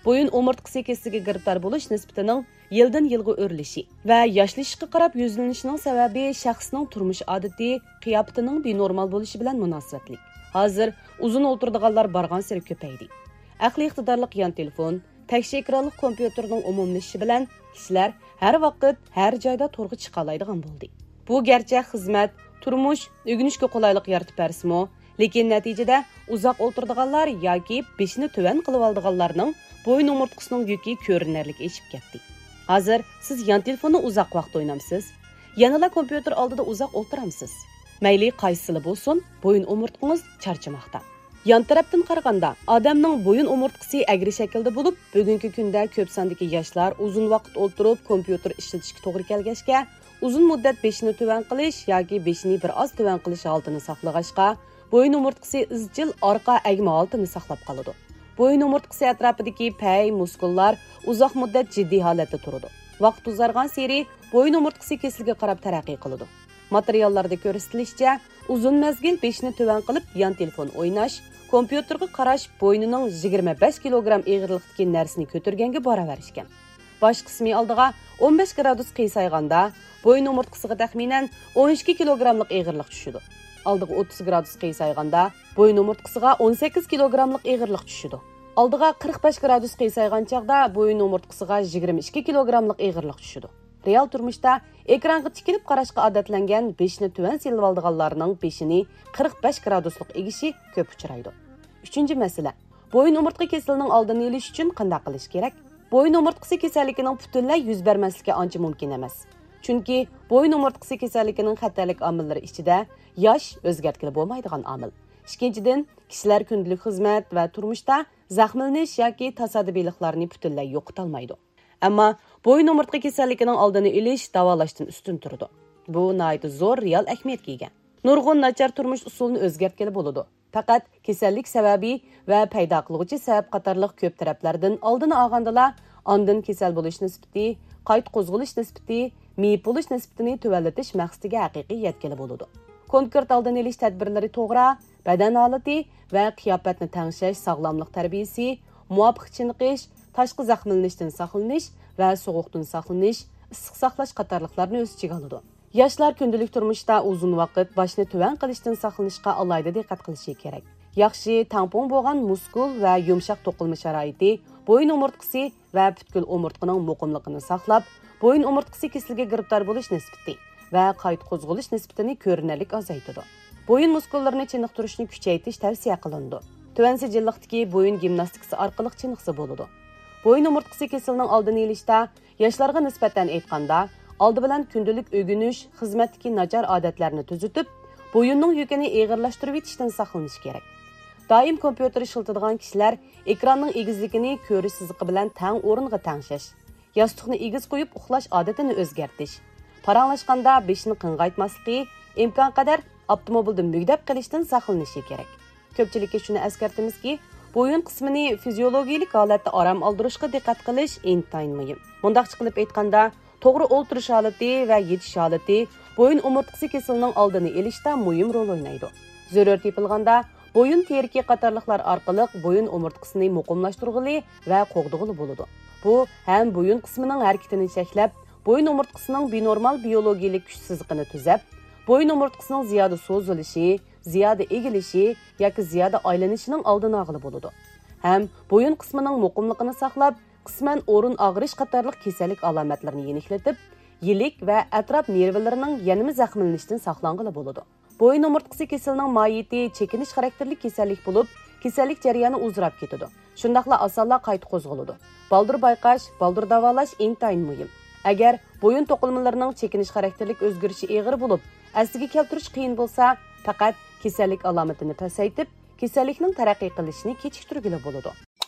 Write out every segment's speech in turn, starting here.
boyun omurtqisi kesiliga giribdor bo'lish nisbatining yildan yilga o'rilishi va yoshlanishga qarab yuzlanishining sababi shaxsning turmush odati, qiyofatining benormal bo'lishi bilan munosabatli. Hozir uzun o'tiradiganlar bargan sari ko'paydi. Aqli iqtidorli yon telefon, tashqi ekranli kompyuterning umumlashishi bilan kishilar har vaqt, har joyda to'g'ri chiqa oladigan bo'ldi. Bu garchi xizmat, turmush, o'rganishga qulaylik yaratib bersimi, lekin natijada uzoq o'tiradiganlar yoki beshini tuvan qilib oldiganlarning bo'yin umurtqisining yuki ko'rinarli eshib ketdi. Hozir siz yon telefonni uzoq vaqt o'ynamsiz, yanada kompyuter oldida uzoq o'tiramsiz. Mayli qaysili bo'lsin, bo'yin umurtqingiz charchamoqda. Yan tarafdan qaraganda, odamning bo'yin umurtqisi agri shaklda bo'lib, bugungi kunda ko'p sondagi yoshlar uzun vaqt o'tirib kompyuter ishlatishga to'g'ri kelgachga, uzun muddat beshini tuvan qilish yoki beshini bir oz tuvan qilish holatini saqlag'ashqa, bo'yin umurtqisi izchil orqa agma holatini saqlab qoladi. Bo'yin umurtqisi atrofidagi pay, muskullar uzoq muddat jiddiy holatda turadi. Vaqt uzargan sari bo'yin umurtqisi kesiliga qarab taraqqiy qiladi. Materiallarda ko'rsatilishicha, uzun mezgil beshini tuvan qilib yon telefon o'ynash, kompyuterga qarash bo'ynining 25 kilogramm og'irlikdagi narsani ko'targanga boraverishgan. Bosh qismi oldiga 15 gradus qiysaganda, bo'yin umurtqisiga taxminan 12 kilogrammlik og'irlik tushadi. Aldığı 30 gradus qiysaganda, bo'yin umurtqisiga 18 kilogrammlik og'irlik tushadi. Aldığı 45 gradus qiysaygan chaqda bo'yin umurtqisiga 22 kilogrammlik og'irlik tushadi. Real turmuşda ekranga tikilib qarashga odatlangan beshini tuvan silib oldiganlarning beshini 45 graduslik egishi ko'p uchraydi. 3-masala. Bo'yin umurtqa kesilining oldini olish uchun qanday qilish kerak? Bo'yin umurtqisi kasalligining butunlay yuz bermasligi ancha mumkin emas. Chunki bo'yin umurtqisi kasalligining xatarlik omillari ichida yosh o'zgartkili bo'lmaydigan omil. Ikkinchidan, kishilar kundalik xizmat va turmushda zaxmlanish yoki tasodibiyliklarni butunlay yo'qota olmaydi. Ammo bo'yin umurtqa kasalligining oldini olish davolashdan ustun turadi. Bu nihoyat zo'r real ahamiyatga ega. Nurg'un nachar turmush usulini o'zgartkili bo'ladi. Faqat kasallik sababi va paydo qiluvchi sabab qatorliq ko'p taraflardan oldini olgandala, ondan kasal bo'lish nisbati, qayta qo'zg'alish nisbati, miyib bo'lish nisbatini tuvallatish maqsadiga haqiqiy yetkili bo'ladi. Konkret oldini olish tadbirlari to'g'ri, badan holati va qiyofatni tangshash, sog'lomlik tarbiyasi, muvofiq chiniqish, tashqi zaxmlanishdan saqlanish va sovuqdan saqlanish, issiq saqlash qatorliqlarni o'z ichiga oladi. Yoshlar kundalik turmushda uzun vaqt boshni tuvan qilishdan saqlanishga alohida diqqat qilishi kerak. Yaxshi tampon bo'lgan muskul va yumshoq to'qilma sharoiti bo'yin umurtqisi va butkul umurtqining muqimligini saqlab, bo'yin umurtqisi kesiliga giribdor bo'lish nisbati va qayta qo'zg'alish nisbatini ko'rinarli azaytadi. Bo'yin muskullarini chiniqtirishni kuchaytirish tavsiya qilindi. Tuvan sijilliqdagi bo'yin gimnastikasi orqali chiniqsa bo'ladi. Bo'yin umurtqisi kesilining oldini olishda yoshlarga nisbatan aytganda, oldi bilan kundalik o'rganish, xizmatdagi nachar odatlarni tuzitib, bo'yinning yukini og'irlashtirib etishdan saqlanish kerak. Doim kompyuter ishlatadigan kishilar ekranning egizligini ko'rish siziqi bilan tang o'ringa tangshash, yostiqni egiz qo'yib uxlash odatini o'zgartirish, paranglashganda beshini qing'aytmasligi, imkon qadar avtomobilda mugdab qilishdan saqlanishi kerak. Ko'pchilikka shuni eskartamizki, bo'yin qismini fiziologik holatda orom oldirishga diqqat qilish intayin muhim. Bundaqcha qilib aytganda, to'g'ri o'ltirish holati va yetish holati bo'yin umurtqisi kesilining oldini olishda muhim rol o'ynaydi. Zarur tepilganda bo'yin terki qatorliqlar orqali bo'yin umurtqisini muqimlashtirg'ili va qo'g'dig'ili bo'ladi. Bu ham bo'yin qismining harakatini cheklab, bo'yin umurtqisining benormal biologik kuch siziqini tuzab, bo'yin umurtqisining ziyoda so'zilishi, ziyoda egilishi yoki ziyoda aylanishining oldini olg'ili bo'ladi. Ham bo'yin qismining muqimligini saqlab, qisman o'rin og'rish qatorliq kasallik alomatlarini yeniklatib, yilik va atrof nervlarining yanimi zaxmlanishdan saqlanғili bo'ladi. Bo'yin umurtqisi kesilining mohiyati chekinish xarakterli kasallik bo'lib, kasallik jarayoni uzrab ketadi. Shundaqla osonla qayta qo'zg'aladi. Baldur bayqash, baldur davolash intayin muhim. Agar bo'yin to'qilmalarining chekinish xarakterlik o'zgarishi og'ir bo'lib, asliga keltirish qiyin bo'lsa, faqat kasallik alomatini pasaytib, kasallikning taraqqiy qilishini kechiktirgili bo'ladi.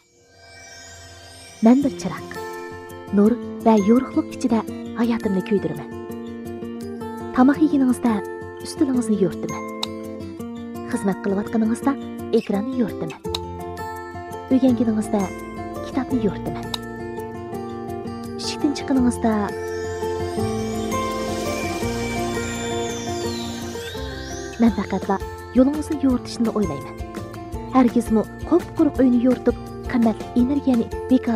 Men bir chiroq, nur va yorug'lik ichida hayotimni kuydiraman. Tamoq yeganingizda ustilingizni yo'rtaman. Xizmat qilayotganingizda ekranni yo'rtaman. O'rganganingizda kitobni yo'rtaman. Ishdan chiqqaningizda men faqatla yo'lingizni yo'rtishni o'ylayman. Hargizmi qop-quruq uyni yo'rtib, qimmat energiyani bekor